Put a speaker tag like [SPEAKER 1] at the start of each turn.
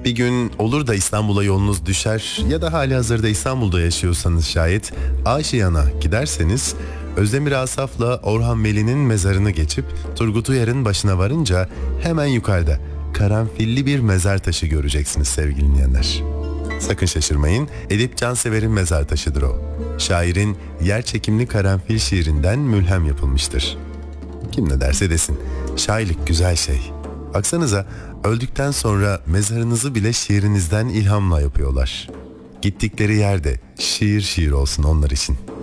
[SPEAKER 1] Bir gün olur da İstanbul'a yolunuz düşer ya da halihazırda İstanbul'da yaşıyorsanız şayet Aşiyan'a giderseniz Özdemir Asaf'la Orhan Veli'nin mezarını geçip Turgut Uyar'ın başına varınca hemen yukarıda karanfilli bir mezar taşı göreceksiniz sevgili dinleyenler. Sakın şaşırmayın, Edip Cansever'in mezar taşıdır o. Şairin yer çekimli karanfil şiirinden mülhem yapılmıştır. Kim ne derse desin, şairlik güzel şey. Baksanıza, öldükten sonra mezarınızı bile şiirinizden ilhamla yapıyorlar. Gittikleri yerde şiir olsun onlar için.